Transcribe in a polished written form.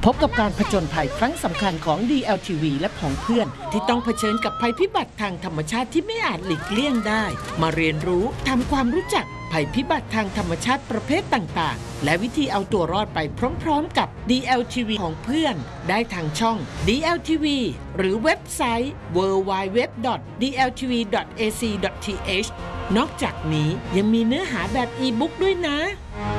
พบกับการผจญภัยครั้งสำคัญของ DLTV และผองเพื่อนที่ต้องเผชิญกับภัยพิบัติทางธรรมชาติที่ไม่อาจหลีกเลี่ยงได้มาเรียนรู้ทำความรู้จักภัยพิบัติทางธรรมชาติประเภทต่างๆและวิธีเอาตัวรอดไปพร้อมๆกับ DLTV ของเพื่อนได้ทางช่อง DLTV หรือเว็บไซต์ www.dltv.ac.th นอกจากนี้ยังมีเนื้อหาแบบอีบุ๊กด้วยนะ